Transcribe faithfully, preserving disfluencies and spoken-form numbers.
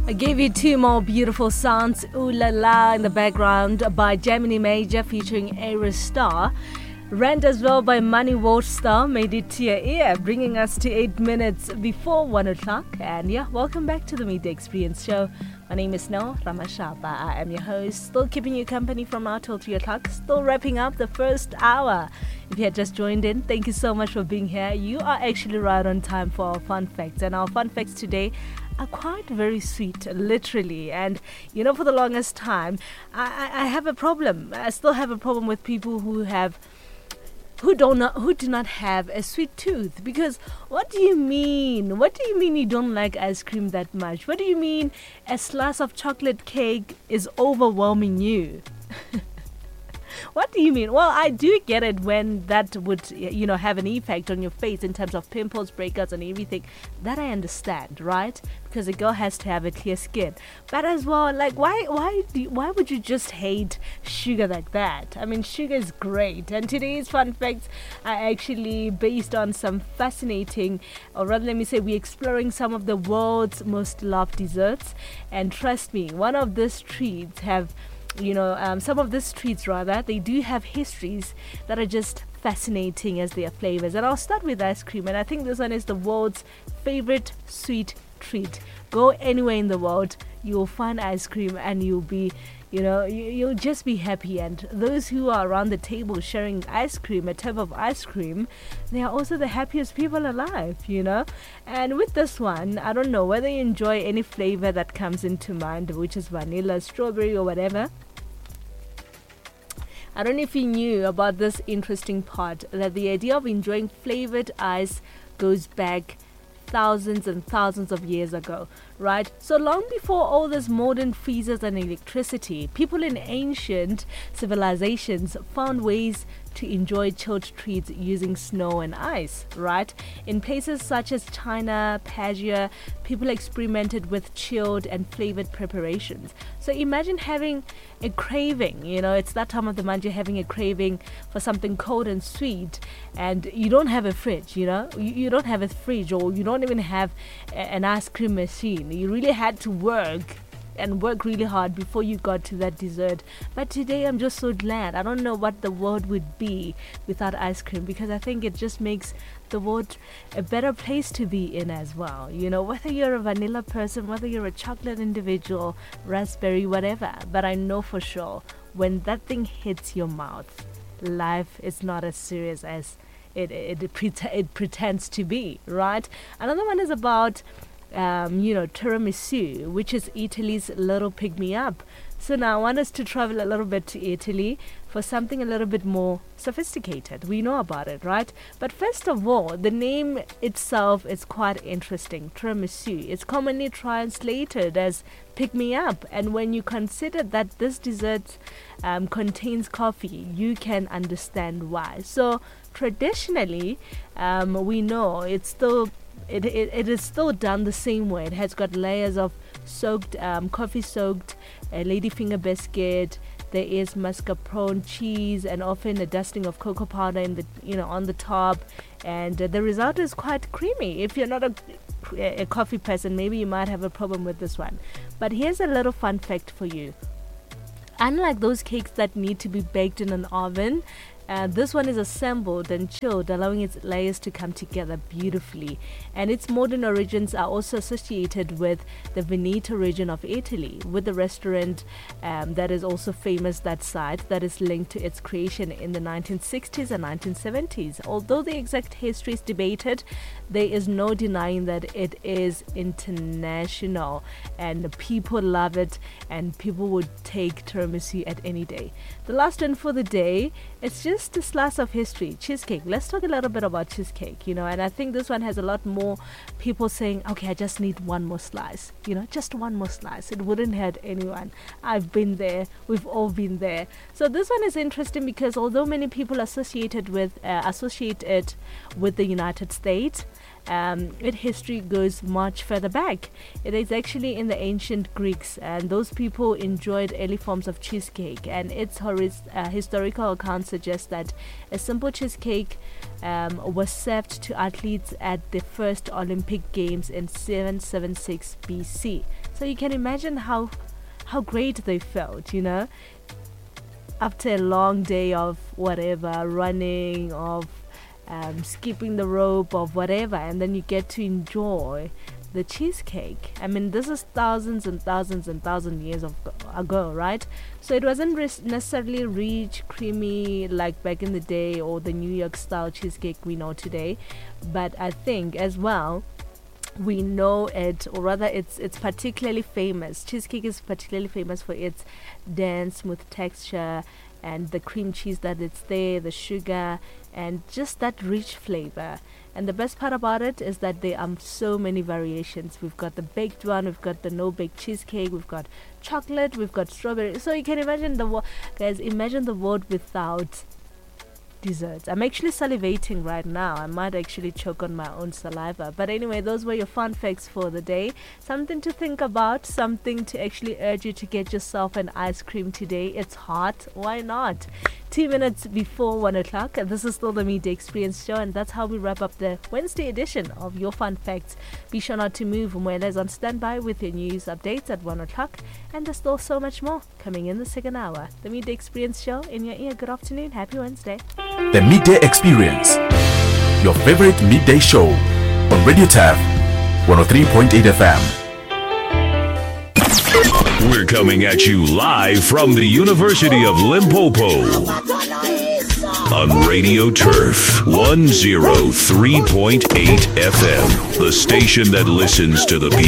I gave you two more beautiful sounds, Ooh La La in the background by Gemini Major featuring Aries Star. Rent as well by Money World Star made it to your ear, bringing us to eight minutes before one o'clock. And yeah, welcome back to the Midday Experience Show. My name is No Ramashapa. I am your host, still keeping you company from now till three o'clock, still wrapping up the first hour. If you had just joined in, thank you so much for being here. You are actually right on time for our fun facts. And our fun facts today are quite very sweet, literally. And you know, for the longest time, I, I have a problem. I still have a problem with people who have who don't not, who do not have a sweet tooth. Because what do you mean? What do you mean you don't like ice cream that much? What do you mean a slice of chocolate cake is overwhelming you? What do you mean? Well, I do get it when that would, you know, have an effect on your face in terms of pimples, breakouts and everything. That I understand, right? Because a girl has to have a clear skin. But as well, like, why why do you, why would you just hate sugar like that? I mean, sugar is great. And today's fun facts are actually based on some fascinating, or rather let me say, we're exploring some of the world's most loved desserts. And trust me, one of these treats have You know, um, some of these treats rather, they do have histories that are just fascinating as their flavors. And I'll start with ice cream. And I think this one is the world's favorite sweet treat. Go anywhere in the world, you'll find ice cream and you'll be, you know, you, you'll just be happy. And those who are around the table sharing ice cream, a type of ice cream, they are also the happiest people alive, you know. And with this one, I don't know whether you enjoy any flavor that comes into mind, which is vanilla, strawberry or whatever. I don't know if you knew about this interesting part, that the idea of enjoying flavored ice goes back thousands and thousands of years ago, right? So long before all this modern freezers and electricity, people in ancient civilizations found ways to enjoy chilled treats using snow and ice, right? In places such as China, Persia, people experimented with chilled and flavored preparations. So imagine having a craving, you know, it's that time of the month you're having a craving for something cold and sweet, and you don't have a fridge, you know, you, you don't have a fridge, or you don't even have a, an ice cream machine. You really had to work and work really hard before you got to that dessert. But today I'm just so glad. I don't know what the world would be without ice cream, because I think it just makes the world a better place to be in as well. You know, whether you're a vanilla person, whether you're a chocolate individual, raspberry, whatever. But I know for sure when that thing hits your mouth, life is not as serious as it it, it, pret- it pretends to be, right? Another one is about Um, you know, tiramisu, which is Italy's little pick-me-up. So now I want us to travel a little bit to Italy for something a little bit more sophisticated. We know about it, right? But first of all, the name itself is quite interesting. Tiramisu. It's commonly translated as pick-me-up. And when you consider that this dessert um, contains coffee, you can understand why. So traditionally, um, we know it's still It, it it is still done the same way. It has got layers of soaked, um, coffee-soaked uh, ladyfinger biscuit. There is mascarpone cheese and often a dusting of cocoa powder in the you know on the top, and uh, the result is quite creamy. If you're not a, a coffee person, maybe you might have a problem with this one. But here's a little fun fact for you. Unlike those cakes that need to be baked in an oven, Uh, this one is assembled and chilled, allowing its layers to come together beautifully. And its modern origins are also associated with the Veneto region of Italy, with the restaurant um, that is also famous that side, that is linked to its creation in the nineteen sixties and nineteen seventies. Although the exact history is debated, there is no denying that it is international and people love it, and people would take tiramisu at any day. The last one for the day, it's just a slice of history. Cheesecake. Let's talk a little bit about cheesecake, you know, and I think this one has a lot more people saying, okay, I just need one more slice, you know, just one more slice. It wouldn't hurt anyone. I've been there. We've all been there. So this one is interesting because although many people associated with uh, associate it with the United States, Um, its history goes much further back. It is actually in the ancient Greeks, and those people enjoyed early forms of cheesecake. And its horis- uh, historical account suggests that a simple cheesecake um, was served to athletes at the first Olympic Games in seven seventy-six B C. So you can imagine how how great they felt, you know, after a long day of whatever, running, of um, skipping the rope, of whatever, and then you get to enjoy the cheesecake. I mean, this is thousands and thousands and thousands years of, ago, right? So it wasn't ris- necessarily rich, creamy like back in the day, or the New York style cheesecake we know today, but I think as well we know it, or rather it's it's particularly famous. Cheesecake is particularly famous for its dense, smooth texture, and the cream cheese that it's there, the sugar, and just that rich flavor. And the best part about it is that there are so many variations. We've got the baked one, we've got the no bake cheesecake, we've got chocolate, we've got strawberry. So you can imagine the wo- guys, imagine the world without desserts. I'm actually salivating right now. I might actually choke on my own saliva. But anyway, those were your fun facts for the day. Something to think about, something to actually urge you to get yourself an ice cream today. It's hot. Why not? Two minutes before one o'clock. This is still the Midday Experience Show, and that's how we wrap up the Wednesday edition of Your Fun Facts. Be sure not to move. Mwela's on standby with your news updates at one o'clock, and there's still so much more coming in the second hour. The Midday Experience Show in your ear. Good afternoon. Happy Wednesday. The Midday Experience, your favorite midday show on Radio T A F one oh three point eight F M. We're coming at you live from the University of Limpopo on Radio Turf one oh three point eight F M, the station that listens to the people.